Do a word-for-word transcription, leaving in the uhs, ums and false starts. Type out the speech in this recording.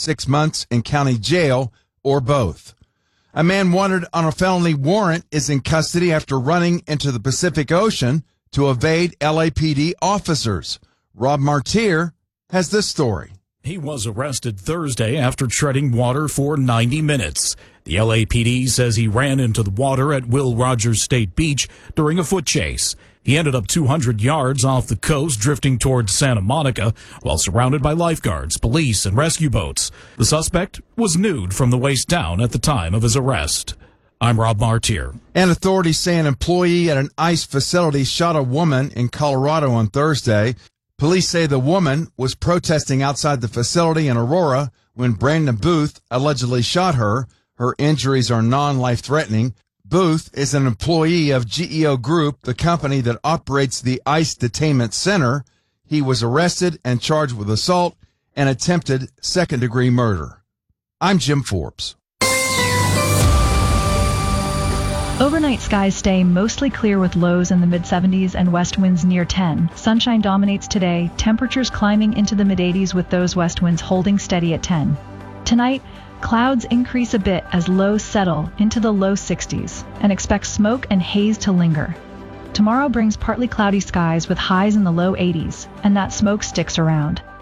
six months in county jail or both. A man wanted on a felony warrant is in custody after running into the Pacific Ocean to evade L A P D officers. Rob Martier has this story. He was arrested Thursday after treading water for ninety minutes. The L A P D says he ran into the water at Will Rogers State Beach during a foot chase. He ended up two hundred yards off the coast, drifting towards Santa Monica, while surrounded by lifeguards, police, and rescue boats. The suspect was nude from the waist down at the time of his arrest. I'm Rob Martier. And authorities say an employee at an ICE facility shot a woman in Colorado on Thursday. Police say the woman was protesting outside the facility in Aurora when Brandon Booth allegedly shot her. Her injuries are non-life-threatening. Booth is an employee of G E O Group, the company that operates the ICE Detainment Center. He was arrested and charged with assault and attempted second-degree murder. I'm Jim Forbes. Overnight skies stay mostly clear with lows in the mid seventies and west winds near ten. Sunshine dominates today, temperatures climbing into the mid eighties with those west winds holding steady at ten. Tonight, clouds increase a bit as lows settle into the low sixties, and expect smoke and haze to linger. Tomorrow brings partly cloudy skies with highs in the low eighties, and that smoke sticks around.